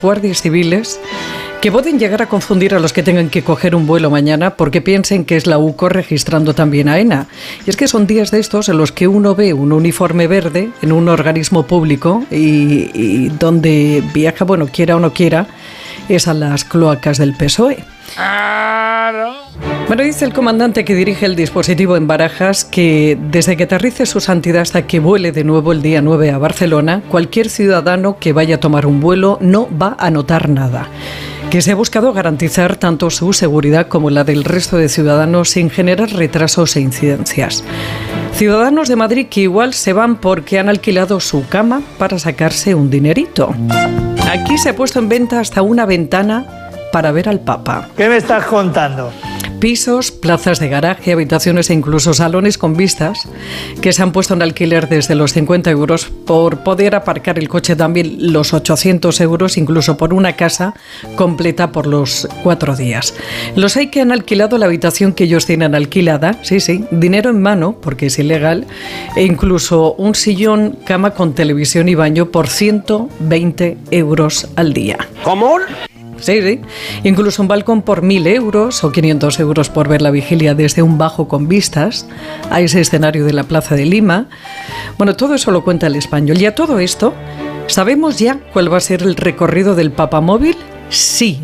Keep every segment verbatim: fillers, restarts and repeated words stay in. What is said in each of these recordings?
guardias civiles que pueden llegar a confundir a los que tengan que coger un vuelo mañana porque piensen que es la U C O registrando también a AENA. Y es que son días de estos en los que uno ve un uniforme verde en un organismo público y, y donde viaja, bueno, quiera o no quiera, es a las cloacas del P S O E. Claro. Bueno, dice el comandante que dirige el dispositivo en Barajas que desde que aterrice su santidad hasta que vuele de nuevo el día nueve a Barcelona, cualquier ciudadano que vaya a tomar un vuelo no va a notar nada. Que se ha buscado garantizar tanto su seguridad como la del resto de ciudadanos sin generar retrasos e incidencias. Ciudadanos de Madrid que igual se van porque han alquilado su cama para sacarse un dinerito. Aquí se ha puesto en venta hasta una ventana para ver al Papa. ¿Qué me estás contando? Pisos, plazas de garaje, habitaciones e incluso salones con vistas que se han puesto en alquiler desde los cincuenta euros por poder aparcar el coche, también los ochocientos euros, incluso por una casa completa por los cuatro días. Los hay que han alquilado la habitación que ellos tienen alquilada, sí, sí, dinero en mano, porque es ilegal, e incluso un sillón, cama con televisión y baño por ciento veinte euros al día. ¿Cómo? Sí, sí. Incluso un balcón por mil euros o quinientos euros por ver la vigilia desde un bajo con vistas a ese escenario de la Plaza de Lima. Bueno, todo eso lo cuenta El Español. Y a todo esto, ¿sabemos ya cuál va a ser el recorrido del Papamóvil? Sí.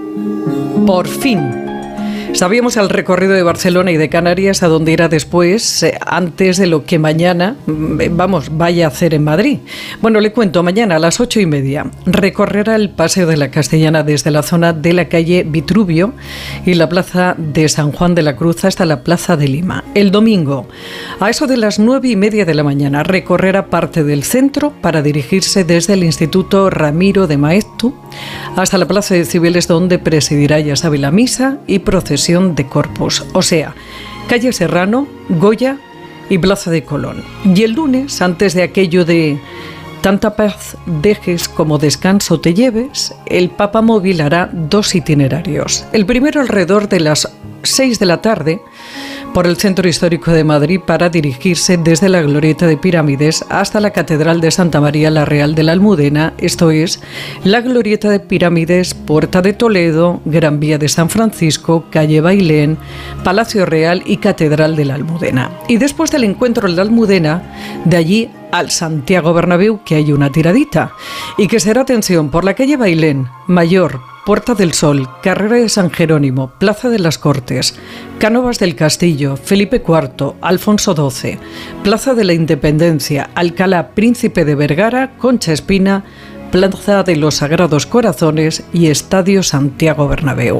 Por fin. Sabíamos el recorrido de Barcelona y de Canarias, a donde irá después, eh, antes de lo que mañana, vamos, vaya a hacer en Madrid. Bueno, le cuento, mañana a las ocho y media recorrerá el Paseo de la Castellana desde la zona de la calle Vitruvio y la plaza de San Juan de la Cruz hasta la Plaza de Lima. El domingo, a eso de las nueve y media de la mañana, recorrerá parte del centro para dirigirse desde el Instituto Ramiro de Maeztu hasta la Plaza de Cibeles, donde presidirá, ya sabe, la misa y procesión de Corpus, o sea, calle Serrano, Goya y Plaza de Colón. Y el lunes, antes de aquello de tanta paz dejes como descanso te lleves, el Papamóvil hará dos itinerarios. El primero alrededor de las seis de la tarde por el Centro Histórico de Madrid para dirigirse desde la Glorieta de Pirámides hasta la Catedral de Santa María la Real de la Almudena, esto es, la Glorieta de Pirámides, Puerta de Toledo, Gran Vía de San Francisco, Calle Bailén, Palacio Real y Catedral de la Almudena. Y después del encuentro en la Almudena, de allí al Santiago Bernabéu, que hay una tiradita, y que será, atención, por la calle Bailén, Mayor, Puerta del Sol, Carrera de San Jerónimo, Plaza de las Cortes, Cánovas del Castillo, Felipe cuarto, Alfonso doce, Plaza de la Independencia, Alcalá Príncipe de Vergara, Concha Espina, Plaza de los Sagrados Corazones y Estadio Santiago Bernabéu.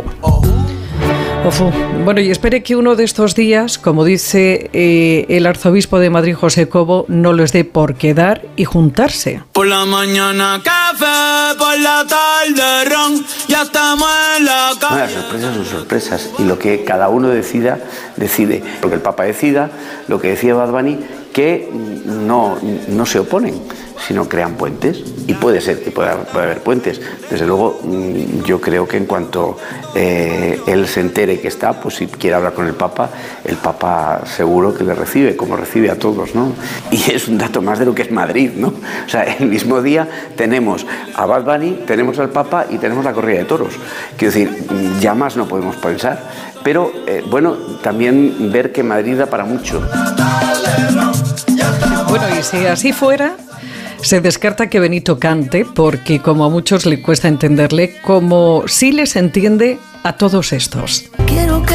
Ofu. Bueno, y espere que uno de estos días, como dice eh, el arzobispo de Madrid, José Cobo, no les dé por quedar y juntarse. Por la mañana café, por la tarde ron, ya estamos en la calle. Las sorpresas son sorpresas y lo que cada uno decida, decide. Lo que el Papa decida, lo que decía Bad Bunny, que no, no se oponen, sino crean puentes. Y puede ser que pueda, pueda haber puentes. Desde luego, yo creo que en cuanto eh, él se entere que está, pues si quiere hablar con el Papa, el Papa seguro que le recibe, como recibe a todos, ¿no? Y es un dato más de lo que es Madrid, ¿no? O sea, el mismo día tenemos a Bad Bunny, tenemos al Papa y tenemos la corrida de toros. Quiero decir, ya más no podemos pensar. Pero, eh, bueno, también ver que Madrid da para mucho. Bueno, y si así fuera, se descarta que Benito cante, porque como a muchos le cuesta entenderle, como sí les entiende a todos estos.